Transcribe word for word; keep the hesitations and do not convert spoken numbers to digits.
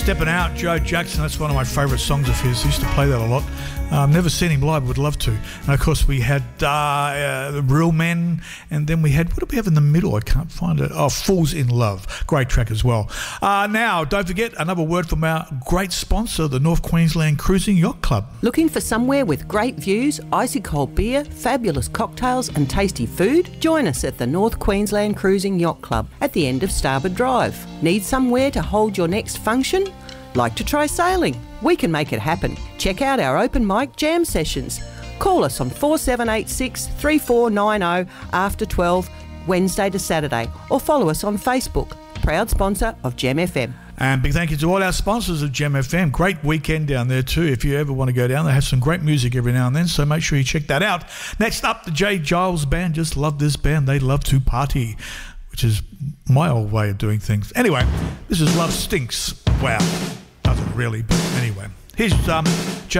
Stepping Out, Joe Jackson, that's one of my favourite songs of his. He used to play that a lot. I've um, never seen him live, would love to. And of course we had uh, uh, The Real Men, and then we had, what did we have in the middle? I can't find it. Oh, Fools in Love. Great track as well. Uh, now, don't forget, another word from our great sponsor, the North Queensland Cruising Yacht Club. Looking for somewhere with great views, icy cold beer, fabulous cocktails and tasty food? Join us at the North Queensland Cruising Yacht Club at the end of Starboard Drive. Need somewhere to hold your next function? Like to try sailing? We can make it happen. Check out our open mic jam sessions. Call us on four seven eight six, three four nine zero after twelve, Wednesday to Saturday, or follow us on Facebook. Proud sponsor of Gem F M. And big thank you to all our sponsors of Gem F M. Great weekend down there too. If you ever want to go down, they have some great music every now and then, so make sure you check that out. Next up, the J. Giles Band. Just love this band. They love to party, which is my old way of doing things. Anyway, this is Love Stinks. Wow. Doesn't really, but anyway. Here's um, J.